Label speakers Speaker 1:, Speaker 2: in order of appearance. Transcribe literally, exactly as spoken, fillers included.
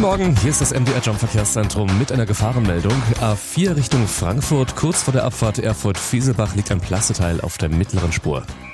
Speaker 1: Morgen, hier ist das M D R Jump Verkehrszentrum mit einer Gefahrenmeldung. A vier Richtung Frankfurt, kurz vor der Abfahrt Erfurt-Fieselbach liegt ein Plasteteil auf der mittleren Spur.